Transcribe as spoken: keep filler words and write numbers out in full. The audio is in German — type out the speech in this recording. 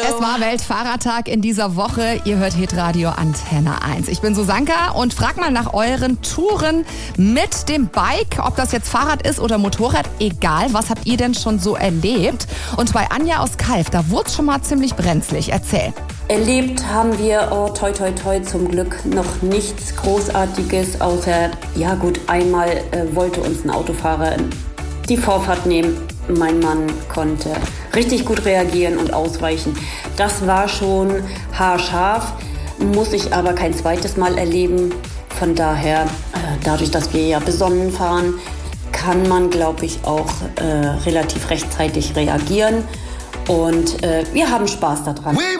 Es war Weltfahrradtag in dieser Woche. Ihr hört Hitradio Antenne eins. Ich bin Susanka und frag mal nach euren Touren mit dem Bike. Ob das jetzt Fahrrad ist oder Motorrad, egal. Was habt ihr denn schon so erlebt? Und bei Anja aus Kalf, da wurde es schon mal ziemlich brenzlig. Erzähl. Erlebt haben wir, oh toi toi toi, zum Glück noch nichts Großartiges, außer, ja gut, einmal äh, wollte uns ein Autofahrer die Vorfahrt nehmen. Mein Mann konnte richtig gut reagieren und ausweichen. Das war schon haarscharf, muss ich aber kein zweites Mal erleben. Von daher, äh, dadurch, dass wir ja besonnen fahren, kann man, glaube ich, auch äh, relativ rechtzeitig reagieren. Und äh, wir haben Spaß daran.